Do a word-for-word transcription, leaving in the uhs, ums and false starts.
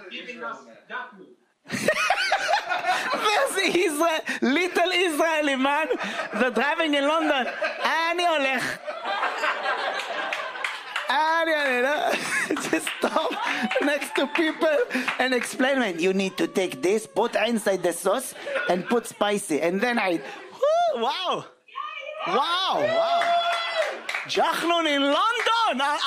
giving us duck meat. There's the Israel, little Israeli man that's driving in London. אני הולך. אני הולך. Just stop next to people and explain, man, you need to take this, put inside the sauce, and put spicy. And then I, whoo, wow. Wow, wow. Jachnun in London.